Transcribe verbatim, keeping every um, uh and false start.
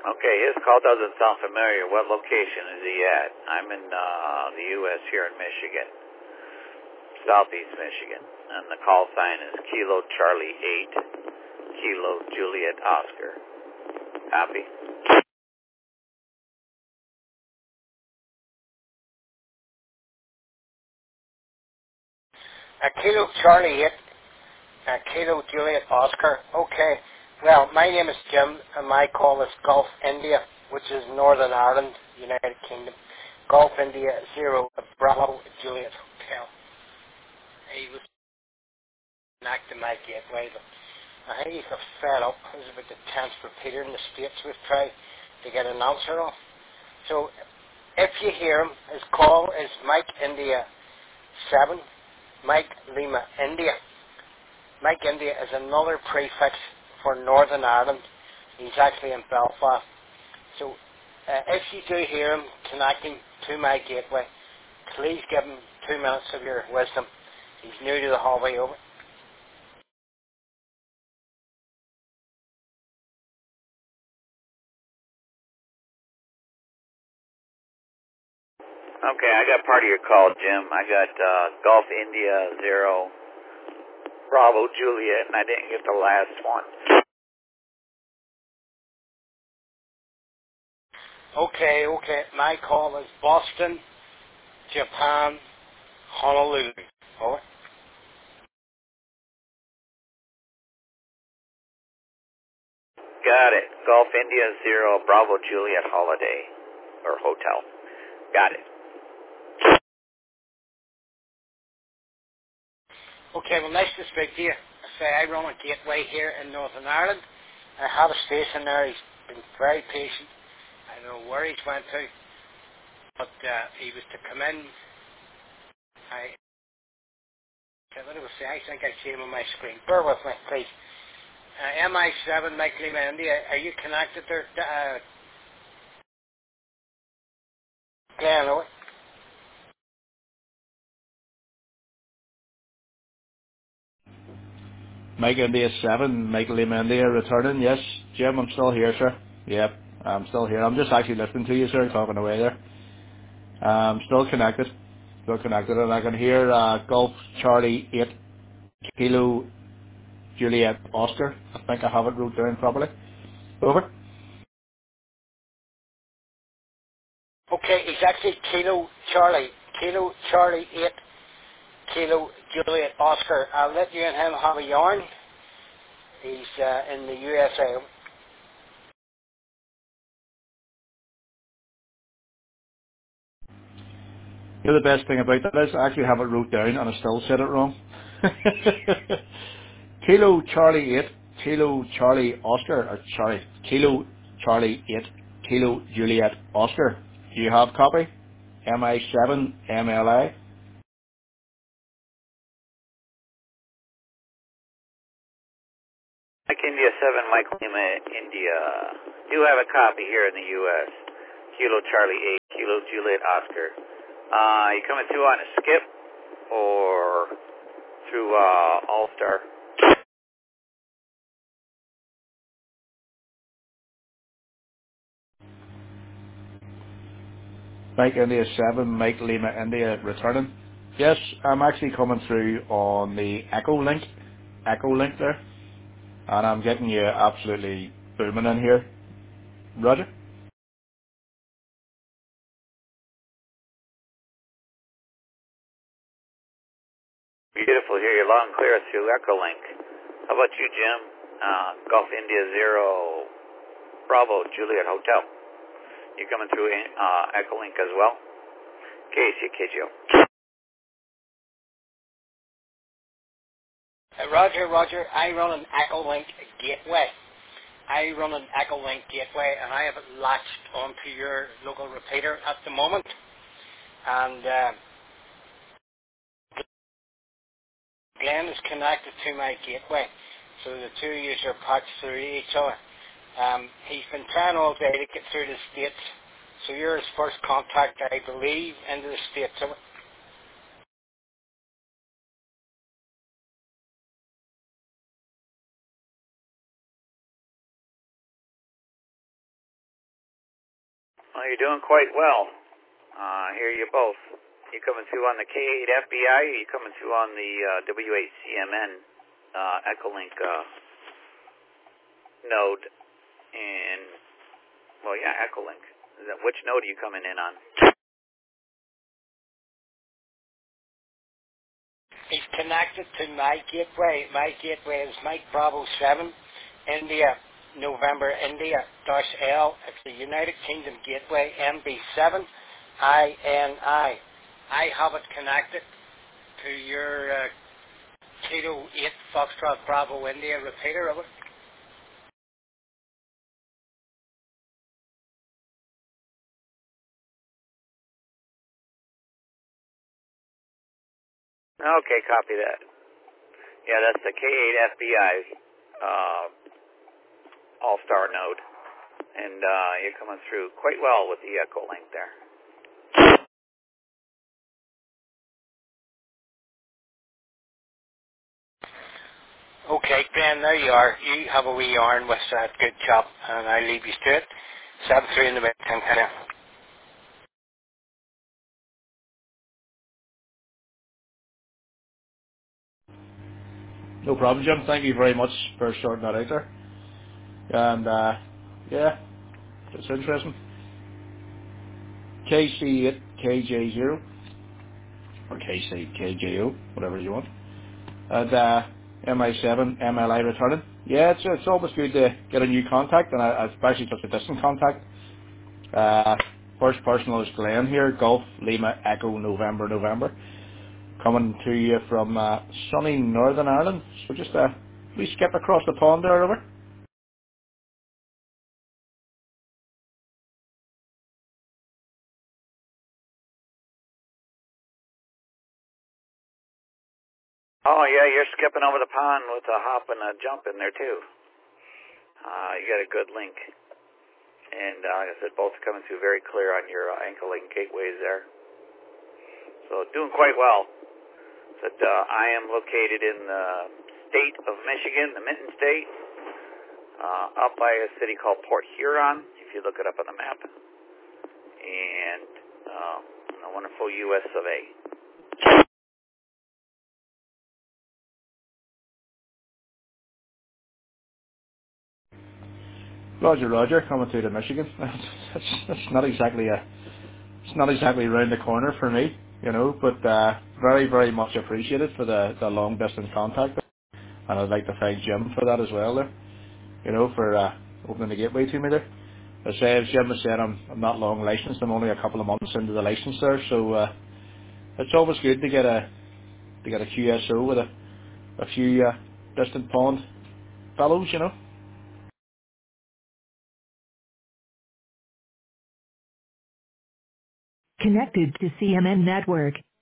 Okay, his call doesn't sound familiar. What location is he at? I'm in uh, the U S here in Michigan, southeast Michigan, and the call sign is Kilo Charlie eight, Kilo Juliet Oscar. Copy. Uh, Kilo Charlie eight, uh, Kilo Juliet Oscar. Okay. Well, my name is Jim, and my call is Gulf India, which is Northern Ireland, United Kingdom. Gulf India zero Bravo Juliet Hotel. He was connecting my gateway. I think he's fed up. It was about the tenth repeater in the States we've tried to get an answer on. So if you hear him, his call is Mike India seven, Mike Lima India. Mike India is another prefix for Northern Ireland. He's actually in Belfast. So uh, if you do hear him connecting to my gateway, please give him two minutes of your wisdom. He's new to the hallway. Over. Okay, I got part of your call, Jim. I got uh, Gulf India zero, Bravo Juliet, and I didn't get the last one. Okay, okay. My call is Boston, Japan, Honolulu. Over. Got it. Gulf India zero, Bravo Juliet Holiday, or Hotel. Got it. Okay, well, nice to speak to you. I say I run a gateway here in Northern Ireland. I have a station there. He's been very patient. I don't know where he's went to, but uh, he was to come in. I, what do I say? I think I see him on my screen. Bear with me, please. Uh, M I seven, Mike Lima, India. Are you connected there? Uh, Glenn, oh, Mike India seven, Mike Lima India returning. Yes, Jim, I'm still here, sir. Yep, I'm still here. I'm just actually listening to you, sir, talking away there. Um, still connected. Still connected, and I can hear uh, Golf Charlie eight, Kilo Juliet Oscar. I think I have it wrote down properly. Over. okay, he's actually Kilo Charlie. Kilo Charlie eight, Kilo Juliet Oscar. I'll let you and him have a yarn. He's uh, in the U S A. You know the best thing about that is I actually have it wrote down and I still said it wrong. Kilo Charlie eight, Kilo Charlie Oscar, or sorry, Kilo Charlie eight, Kilo Juliet Oscar. Do you have copy? M I seven M L I. Mike India seven, Mike Lima India. Do have a copy here in the U S Kilo Charlie eight, Kilo Juliet Oscar. Uh, you coming through on a skip or through uh, All-Star? Mike India seven, Mike Lima India returning. Yes, I'm actually coming through on the Echo Link, Echo Link there, and I'm getting you absolutely booming in here. Roger. Beautiful. Hear you loud and clear through Echolink. How about you, Jim? Uh, Gulf India zero, Bravo Juliet Hotel. You coming through uh, Echolink as well? Casey Kidjo. Uh, Roger, Roger, I run an Echolink gateway. I run an Echolink gateway, and I have it latched onto your local repeater at the moment. And uh, Glenn is connected to my gateway, so the two of you are patched through each other. Um, he's been trying all day to get through the States, so you're his first contact, I believe, into the States. Well, you're doing quite well. Uh, I hear you both. You coming through on the K eight F B I, or you coming through on the uh, W eight C M N uh, Echolink uh, node? And, well, yeah, Echolink. Is that, which node are you coming in on? He's connected to my gateway. My gateway is Mike Bravo seven, India, November, India, dash L. It's the United Kingdom gateway, M B seven, I N I. I have it connected to your uh, Kilo eight Foxtrot Bravo India repeater of it. Okay, copy that. Yeah, that's the K eight F B I uh, All-Star node. And uh, you're coming through quite well with the Echolink there. Okay, Ben, there you are. You have a wee yarn with that good job, and I'll leave you to it. seven three in the mid, ten ten. No problem, Jim. Thank you very much for sorting that out there. And uh, yeah, it's interesting. K C eight K J zero or K C K J O, whatever you want. And uh, M I seven M L I returning. Yeah, it's it's always good to get a new contact, and I, especially just a distant contact. Uh, first personal is Glenn here, Golf Lima Echo November November, coming to you from uh, sunny Northern Ireland. So just uh, we skip across the pond there, over. Oh, yeah, you're skipping over the pond with a hop and a jump in there, too. Uh, you got a good link. And uh, like I said, both coming through very clear on your uh, Echolink gateways there. So doing quite well. But uh, I am located in the state of Michigan, the Minton State, uh, up by a city called Port Huron, if you look it up on the map. And uh, a wonderful U S of A. Roger, Roger, coming through to Michigan. That's, that's not exactly a, it's not exactly around the corner for me, you know. But uh, very, very much appreciated for the, the long distance contact, and I'd like to thank Jim for that as well, there. You know, for uh, opening the gateway to me there. As I say, as Jim has said, I'm I'm not long licensed. I'm only a couple of months into the license there, so uh, it's always good to get a to get a Q S O with a a few uh, distant pond fellows, you know. Connected to C M N Network.